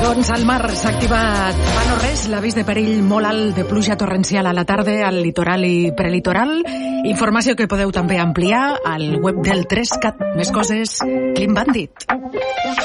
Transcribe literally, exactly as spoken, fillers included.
Doncs el mar s'ha activat fa no res, l'avís de perill molt alt de pluja torrencial a la tarda al litoral i prelitoral. Informació que podeu també ampliar al web del tres cat. Més coses, Clean Bandit.